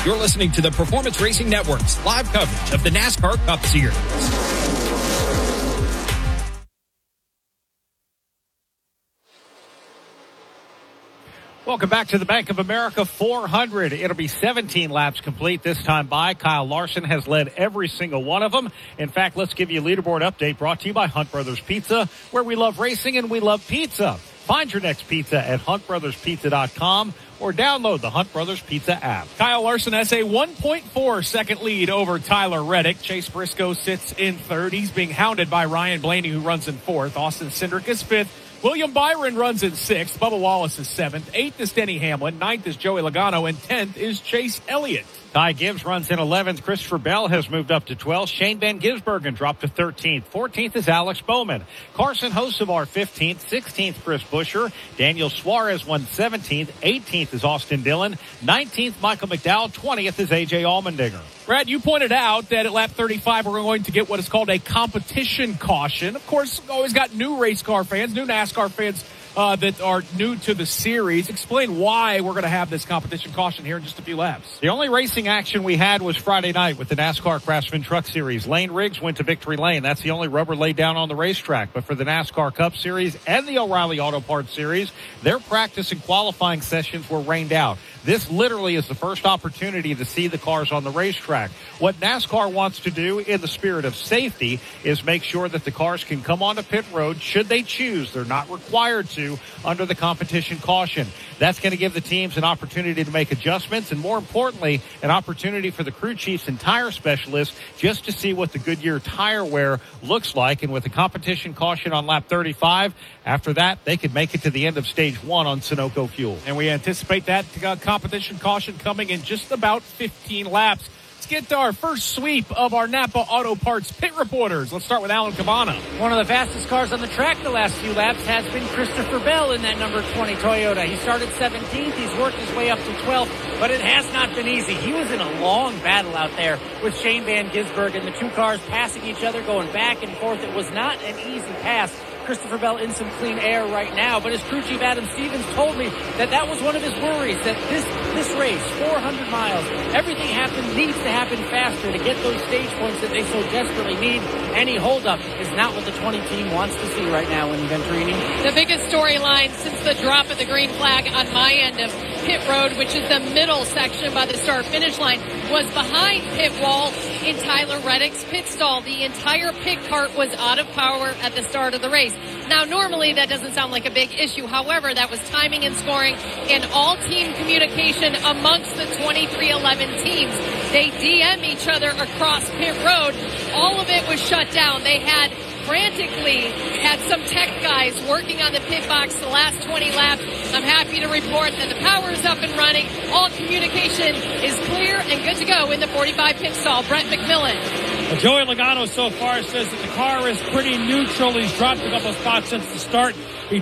You're listening to the Performance Racing Network's live coverage of the NASCAR Cup Series. Welcome back to the Bank of America 400. It'll be 17 laps complete this time by. Kyle Larson has led every single one of them. In fact, let's give you a leaderboard update brought to you by Hunt Brothers Pizza, where we love racing and we love pizza. Find your next pizza at huntbrotherspizza.com or download the Hunt Brothers Pizza app. Kyle Larson has a 1.4 second lead over Tyler Reddick. Chase Briscoe sits in third. He's being hounded by Ryan Blaney, who runs in fourth. Austin Cindric is fifth. William Byron runs in sixth. Bubba Wallace is seventh. Eighth is Denny Hamlin. Ninth is Joey Logano. And 10th is Chase Elliott. Ty Gibbs runs in 11th. Christopher Bell has moved up to 12th. Shane Van Gisbergen dropped to 13th. 14th is Alex Bowman. Carson Hocevar 15th. 16th, Chris Buescher. Daniel Suarez won 17th. 18th is Austin Dillon. 19th, Michael McDowell. 20th is A.J. Allmendinger. Brad, you pointed out that at lap 35, we're going to get what is called a competition caution. Of course, we always got new race car fans, new NASCAR fans that are new to the series. Explain why we're going to have this competition caution here in just a few laps. The only racing action we had was Friday night with the NASCAR Craftsman Truck Series. Lane Riggs went to victory lane. That's the only rubber laid down on the racetrack. But for the NASCAR Cup Series and the O'Reilly Auto Parts Series, their practice and qualifying sessions were rained out. This literally is the first opportunity to see the cars on the racetrack. What NASCAR wants to do in the spirit of safety is make sure that the cars can come onto pit road should they choose. They're not required to under the competition caution. That's going to give the teams an opportunity to make adjustments and, more importantly, an opportunity for the crew chiefs and tire specialists just to see what the Goodyear tire wear looks like. And with the competition caution on lap 35, after that, they could make it to the end of stage one on Sunoco fuel. And we anticipate that competition caution coming in just about 15 laps. Let's get to our first sweep of our Napa Auto Parts pit reporters. Let's start with Alan Cabana. One of the fastest cars on the track the last few laps has been Christopher Bell in that number 20 Toyota. He started 17th. He's worked his way up to 12th, but it has not been easy. He was in a long battle out there with Shane Van Gisbergen, the two cars passing each other, going back and forth. It was not an easy pass. Christopher Bell in some clean air right now, but his crew chief Adam Stevens told me that was one of his worries, that this race, 400 miles, everything needs to happen faster to get those stage points that they so desperately need. Any holdup is not what the 20 team wants to see right now in Venturini. The biggest storyline since the drop of the green flag on my end of pit road, which is the middle section by the start-finish line, was behind pit wall in Tyler Reddick's pit stall. The entire pit cart was out of power at the start of the race. Now, normally that doesn't sound like a big issue. However, that was timing and scoring and all team communication amongst the 2311 teams. They DM each other across pit road. All of it was shut down. They had some tech guys working on the pit box the last 20 laps. I'm happy to report that the power is up and running. All communication is clear and good to go in the 45 pit stall. Brett McMillan. Well, Joey Logano so far says that the car is pretty neutral. He's dropped a couple spots since the start.